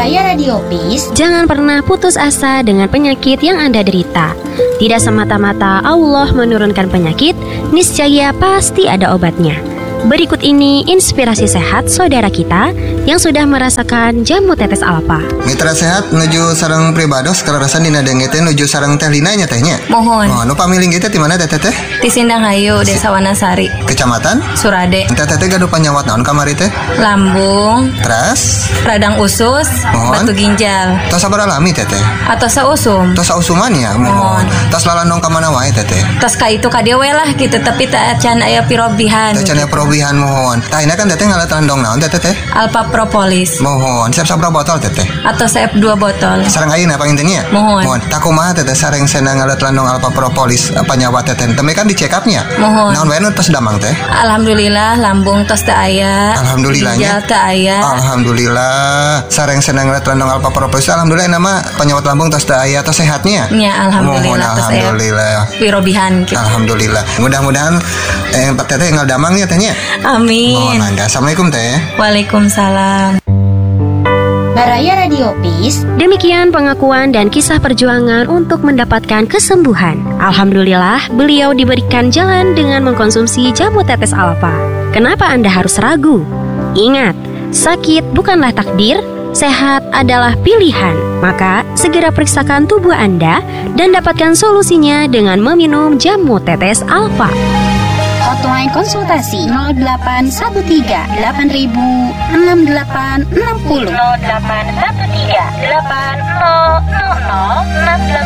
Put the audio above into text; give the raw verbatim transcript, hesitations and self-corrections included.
Baraya Radio Peace. Jangan pernah putus asa dengan penyakit yang Anda derita. Tidak semata-mata Allah menurunkan penyakit, niscaya pasti ada obatnya. Berikut ini inspirasi sehat saudara kita yang sudah merasakan jamu tetes alfa. Mitra sehat nuju sareng pribados kararasan dina denge teh nuju sareng teh Lina nya tehnya. Mohon. Oh, nu pamiling kita di mana teh teh? Di Sindanghayu, Desa Wanasari. Kecamatan Surade. Teh teh gadu panyawat naon kamari teh? Lambung. Teras. Radang usus. Mohon. Batu ginjal. Tos sabar alami teh teh. Atau sausum. Tos sausuman ya. Mohon. Tos lalandong ka mana wae teh teh. Tos ka itu ka dieu we lah gitu, tapi tak can aya pirobihan. Teh can aya probihan mohon. Tah ini kan teh ngalat landong naon teh teh? Alpha Propolis. Mohon. Siap sabra botol teh teh. Atau siap dua botol. Sareng ayeuna pangintennya? Mohon. Mohon. Tak kumaha teh teh sareng senang ngalat landong Alpha Propolis panyawat teh teh. Teme kan di check up-nya. Mohon. Naon wae nu tos damang teh? Alhamdulillah lambung tos teu aya. Alhamdulillahnya. Ginjal teu aya. Alhamdulillah. Sareng senang ngalat landong Alpha Propolis. Alhamdulillah nama penyawat lambung tos teu aya tos sehatnya. Ya alhamdulillah. Mohon tos aya alhamdulillah. pirobihan gitu. Alhamdulillah. Mudah-mudahan eh teteh ngal damang ya tehnya. Amin. Mohon mangga. Assalamualaikum teh. Waalaikumsalam. Baraya Radio Peace. Demikian pengakuan dan kisah perjuangan untuk mendapatkan kesembuhan. Alhamdulillah, beliau diberikan jalan dengan mengkonsumsi jamu tetes alfa. Kenapa Anda harus ragu? Ingat, sakit bukanlah takdir, sehat adalah pilihan. Maka, segera periksakan tubuh Anda dan dapatkan solusinya dengan meminum jamu tetes alfa. Hotline konsultasi nol delapan satu tiga delapan ribu enam delapan enam nol. nol delapan satu tiga delapan nol nol nol enam delapan